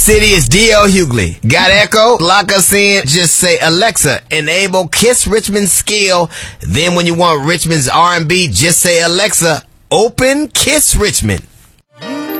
City is D.L. Hughley. Got Echo? Lock us in. Just say, Alexa, enable Kiss Richmond skill. Then when you want Richmond's R&B, just say, Alexa, open Kiss Richmond.